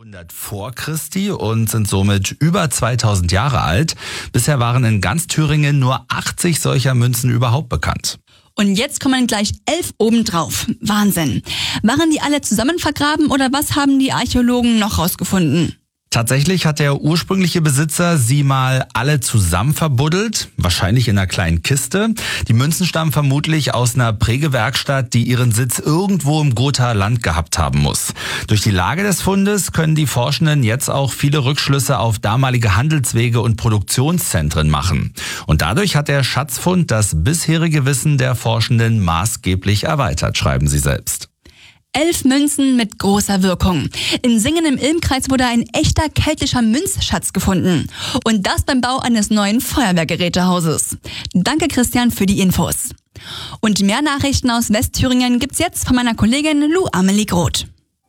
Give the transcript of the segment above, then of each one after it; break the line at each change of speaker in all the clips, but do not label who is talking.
300 vor Christi und sind somit über 2000 Jahre alt. Bisher waren in ganz Thüringen nur 80 solcher Münzen überhaupt bekannt.
Und jetzt kommen gleich 11 obendrauf. Wahnsinn. Waren die alle zusammen vergraben oder was haben die Archäologen noch rausgefunden?
Tatsächlich hat der ursprüngliche Besitzer sie mal alle zusammen verbuddelt, wahrscheinlich in einer kleinen Kiste. Die Münzen stammen vermutlich aus einer Prägewerkstatt, die ihren Sitz irgendwo im Gothaer Land gehabt haben muss. Durch die Lage des Fundes können die Forschenden jetzt auch viele Rückschlüsse auf damalige Handelswege und Produktionszentren machen. Und dadurch hat der Schatzfund das bisherige Wissen der Forschenden maßgeblich erweitert, schreiben sie selbst.
11 Münzen mit großer Wirkung. In Singen im Ilmkreis wurde ein echter keltischer Münzschatz gefunden. Und das beim Bau eines neuen Feuerwehrgerätehauses. Danke Christian für die Infos. Und mehr Nachrichten aus Westthüringen gibt's jetzt von meiner Kollegin Lou Amelie Groth.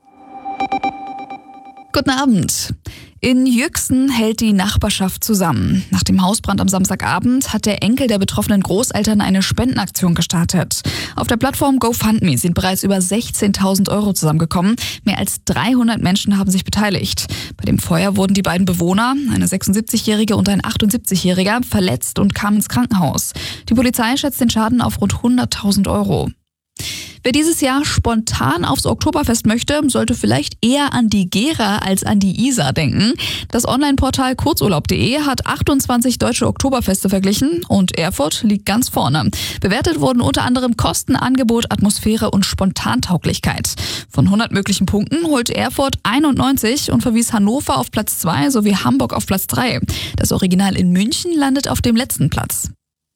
Guten Abend. In Jüchsen hält die Nachbarschaft zusammen. Nach dem Hausbrand am Samstagabend hat der Enkel der betroffenen Großeltern eine Spendenaktion gestartet. Auf der Plattform GoFundMe sind bereits über 16.000 Euro zusammengekommen. Mehr als 300 Menschen haben sich beteiligt. Bei dem Feuer wurden die beiden Bewohner, eine 76-Jährige und ein 78-Jähriger, verletzt und kamen ins Krankenhaus. Die Polizei schätzt den Schaden auf rund 100.000 Euro. Wer dieses Jahr spontan aufs Oktoberfest möchte, sollte vielleicht eher an die Gera als an die Isar denken. Das Online-Portal kurzurlaub.de hat 28 deutsche Oktoberfeste verglichen und Erfurt liegt ganz vorne. Bewertet wurden unter anderem Kosten, Angebot, Atmosphäre und Spontantauglichkeit. Von 100 möglichen Punkten holte Erfurt 91 und verwies Hannover auf Platz 2 sowie Hamburg auf Platz 3. Das Original in München landet auf dem letzten Platz.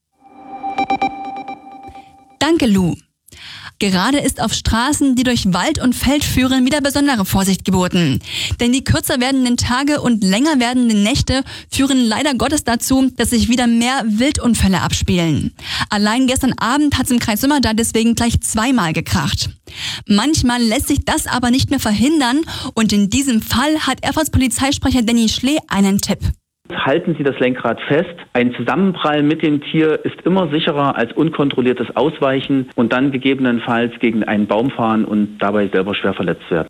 Danke, Lou. Gerade ist auf Straßen, die durch Wald und Feld führen, wieder besondere Vorsicht geboten. Denn die kürzer werdenden Tage und länger werdenden Nächte führen leider Gottes dazu, dass sich wieder mehr Wildunfälle abspielen. Allein gestern Abend hat es im Kreis Sümmerda deswegen gleich zweimal gekracht. Manchmal lässt sich das aber nicht mehr verhindern und in diesem Fall hat Erfurts Polizeisprecher Danny Schlee einen Tipp.
Halten Sie das Lenkrad fest. Ein Zusammenprall mit dem Tier ist immer sicherer als unkontrolliertes Ausweichen und dann gegebenenfalls gegen einen Baum fahren und dabei selber schwer verletzt werden.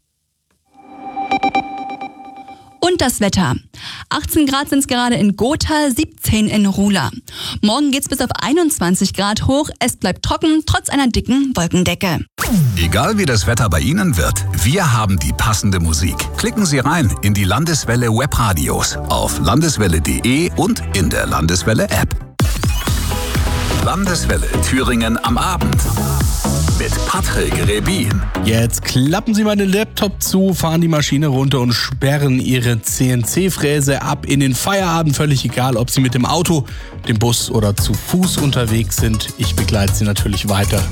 Und das Wetter. 18 Grad sind es gerade in Gotha, 17 in Ruhla. Morgen geht's bis auf 21 Grad hoch. Es bleibt trocken, trotz einer dicken Wolkendecke.
Egal wie das Wetter bei Ihnen wird, wir haben die passende Musik. Klicken Sie rein in die Landeswelle Webradios auf landeswelle.de und in der Landeswelle App. Landeswelle Thüringen am Abend. Mit Patrick Rebin.
Jetzt klappen Sie mal den Laptop zu, fahren die Maschine runter und sperren Ihre CNC-Fräse ab in den Feierabend. Völlig egal, ob Sie mit dem Auto, dem Bus oder zu Fuß unterwegs sind. Ich begleite Sie natürlich weiter